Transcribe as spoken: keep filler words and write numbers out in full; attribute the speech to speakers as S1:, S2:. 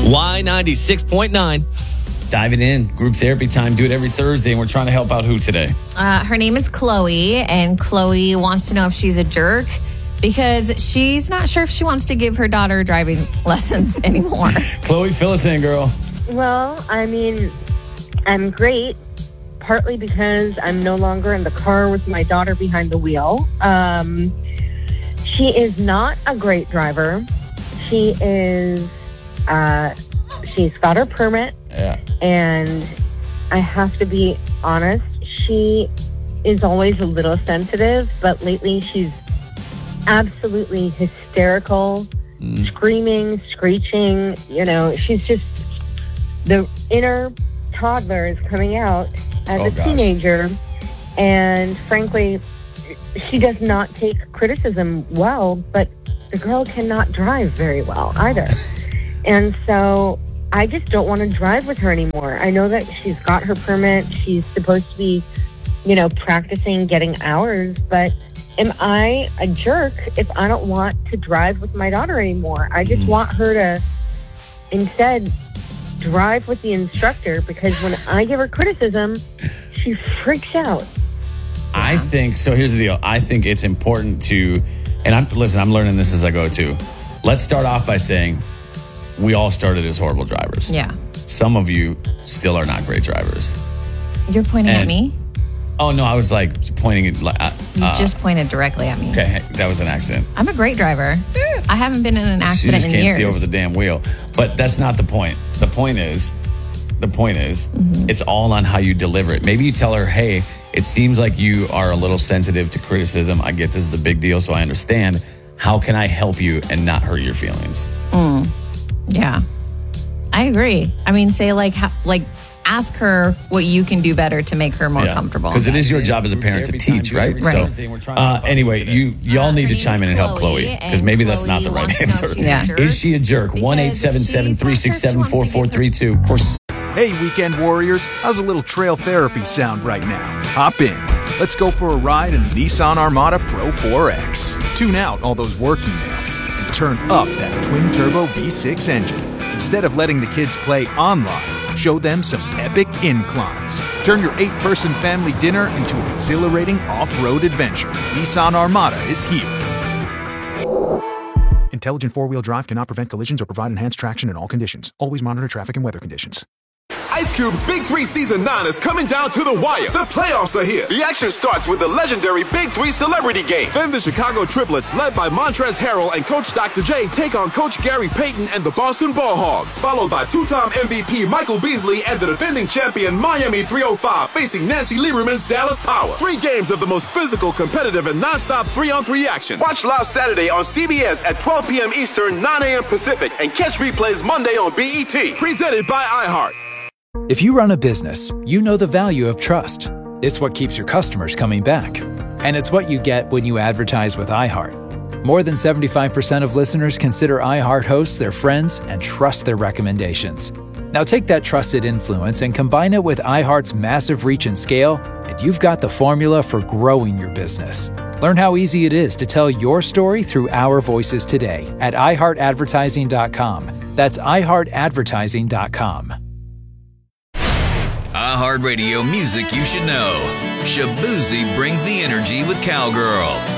S1: Y ninety-six point nine. Diving in, group therapy time. Do it every Thursday, and we're trying to help out who today?
S2: Uh, her name is Chloe, and Chloe wants to know if she's a jerk because she's not sure if she wants to give her daughter driving lessons anymore.
S1: Chloe, fill us in, girl.
S3: Well, I mean, I'm great, partly because I'm no longer in the car with my daughter behind the wheel. Um, she is not a great driver. She is, uh, she's got her permit.
S1: Yeah.
S3: And I have to be honest, she is always a little sensitive, but lately she's absolutely hysterical, mm. screaming, screeching. You know, she's just, the inner toddler is coming out as
S1: oh,
S3: a
S1: gosh.
S3: teenager. And frankly, she does not take criticism well, but the girl cannot drive very well either. And so I just don't want to drive with her anymore. I know that she's got her permit. She's supposed to be, you know, practicing, getting hours. But am I a jerk if I don't want to drive with my daughter anymore? I just want her to instead drive with the instructor, because when I give her criticism, she freaks out.
S1: I think, so here's the deal. I think it's important to, and I'm, listen, I'm learning this as I go too. Let's start off by saying, we all started as horrible drivers.
S2: Yeah.
S1: Some of you still are not great drivers.
S2: You're pointing
S1: and,
S2: at me?
S1: Oh, no, I was like pointing at... Uh,
S2: you just pointed directly at me.
S1: Okay, that was an accident.
S2: I'm a great driver. I haven't been in an accident
S1: in years. You just can't
S2: years.
S1: see over the damn wheel. But that's not the point. The point is, the point is, mm-hmm. it's all on how you deliver it. Maybe you tell her, hey, it seems like you are a little sensitive to criticism. I get this is a big deal, so I understand. How can I help you and not hurt your feelings?
S2: Mm. Yeah, I agree. I mean, say like, ha- like, ask her what you can do better to make her more yeah. comfortable.
S1: Because it is your job as a parent to teach, right?
S2: Right.
S1: So, uh, anyway, you y'all uh, need to chime in and help Chloe, because maybe Chloe that's not the right answer.
S2: Yeah.
S1: Is she a jerk? One eight seven seven three six seven four four three two.
S4: Hey, weekend warriors! How's a little trail therapy sound right now? Hop in. Let's go for a ride in the Nissan Armada Pro four X. Tune out all those work emails and turn up that twin-turbo V six engine. Instead of letting the kids play online, show them some epic inclines. Turn your eight-person family dinner into an exhilarating off-road adventure. Nissan Armada is here. Intelligent four-wheel drive cannot prevent collisions or provide enhanced traction in all conditions. Always monitor traffic and weather conditions.
S5: Ice Cube's Big Three Season nine is coming down to the wire. The playoffs are here. The action starts with the legendary Big Three Celebrity Game. Then the Chicago Triplets, led by Montrezl Harrell and Coach Doctor J, take on Coach Gary Payton and the Boston Ball Hogs. Followed by two-time M V P Michael Beasley and the defending champion Miami three oh five facing Nancy Lieberman's Dallas Power. Three games of the most physical, competitive, and non-stop three-on-three action. Watch live Saturday on C B S at twelve p.m. Eastern, nine a.m. Pacific, and catch replays Monday on B E T. Presented by iHeart.
S6: If you run a business, you know the value of trust. It's what keeps your customers coming back. And it's what you get when you advertise with iHeart. More than seventy-five percent of listeners consider iHeart hosts their friends and trust their recommendations. Now take that trusted influence and combine it with iHeart's massive reach and scale, and you've got the formula for growing your business. Learn how easy it is to tell your story through our voices today at i heart advertising dot com. That's i heart advertising dot com.
S7: iHeartRadio music you should know. Shabuzi brings the energy with Cowgirl.